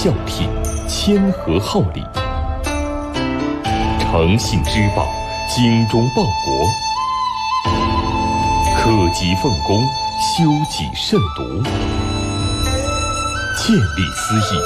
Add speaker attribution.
Speaker 1: 孝悌，谦和好礼，诚信织报，精忠报国，克己奉公，修己慎独，建立私义，